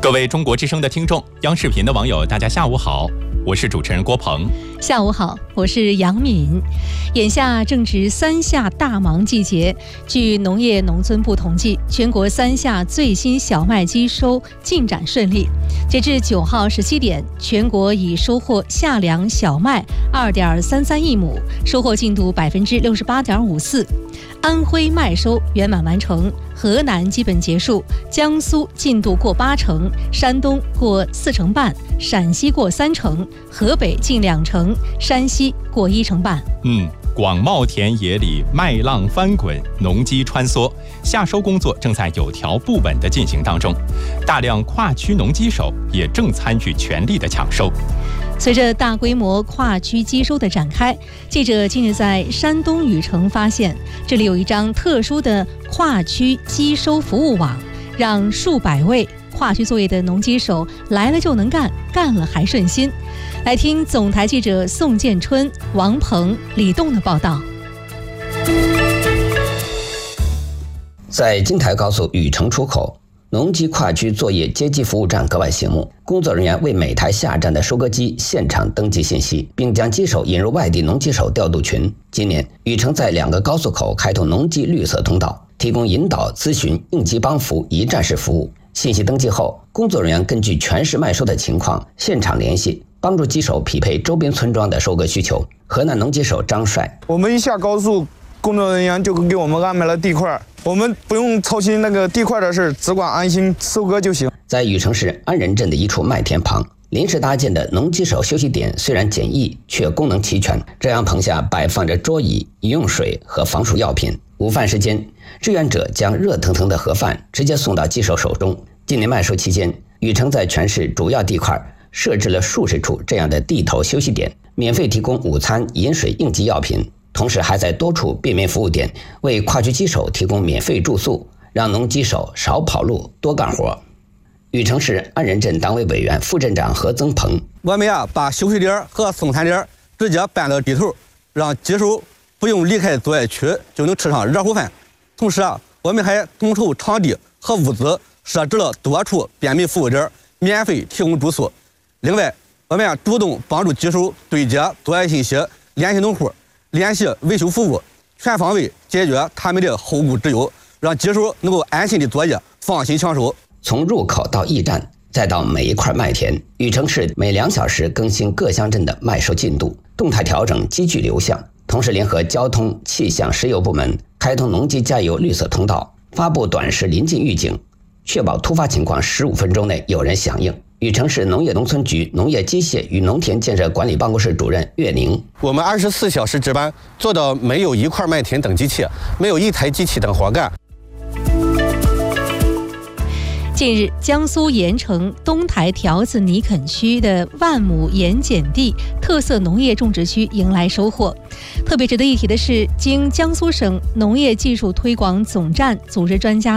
各位中国之声的听众，央视频的网友，大家下午好，我是主持人郭鹏。 下午好，我是杨敏。眼下正值三夏大忙季节，据农业农村部统计，全国三夏最新小麦机收进展顺利。截至9号17点，全国已收获夏粮小麦2.33亿亩，收获进度68.54%。安徽麦收圆满完成，河南基本结束，江苏进度过80%，山东过4成半，陕西过3成，河北近2成，山西过1成半。 广袤田野里麦浪翻滚，农机穿梭，夏收工作正在有条不紊地进行当中，大量跨区农机手也正参与全力的抢收。 随着大规模跨区机收的展开，记者近日在山东禹城发现，这里有一张特殊的跨区机收服务网，让数百位跨区作业的农机手来了就能干，干了还顺心。来听总台记者宋建春、王鹏、李栋的报道。 在京台高速禹城出口，农机跨区作业接机服务站格外醒目，工作人员为每台下站的收割机现场登记信息，并将机手引入外地农机手调度群。今年，禹城在2个高速口开通农机绿色通道，提供引导、咨询、应急帮扶一站式服务。信息登记后，工作人员根据全市麦收的情况现场联系，帮助机手匹配周边村庄的收割需求。河南农机手张帅： 我们一下高速，工作人员就给我们安排了地块，我们不用操心那个地块的事，只管安心收割就行。在禹城市安仁镇的一处麦田旁，临时搭建的农机手休息点虽然简易，却功能齐全。这样棚下摆放着桌椅、饮用水和防暑药品。午饭时间，志愿者将热腾腾的盒饭直接送到机手手中。今年麦收期间，禹城在全市主要地块设置了数十处这样的地头休息点，免费提供午餐、饮水、应急药品。同时还在多处便民服务点为跨区机手提供免费住宿，让农机手少跑路多干活。禹城市安仁镇党委委员、副镇长何增鹏： 我们把休息点和送餐点直接搬到地头，让机手不用离开作业区就能吃上热乎饭。同时我们还统筹场地和物资，设置了多处便民服务点，免费提供住宿。另外，我们主动帮助机手对接作业信息，联系农户，联系维修服务，全方位解决他们的后顾之忧，让机手能够安心的作业，放心抢收。 从入口到驿站，再到每一块麦田，禹城市每2小时更新各乡镇的麦收进度，动态调整机具流向。同时联合交通、气象、石油部门开通农机加油绿色通道，发布短时临近预警，确保突发情况15分钟内有人响应。禹城市农业农村局农业机械与农田建设管理办公室主任岳宁： 我们24小时值班，做到没有一块麦田等机器，没有一台机器等活干。 近日，江苏盐城东台条子泥垦区的万亩盐碱地特色农业种植区迎来收获。特别值得一提的是，经江苏省农业技术推广总站组织专家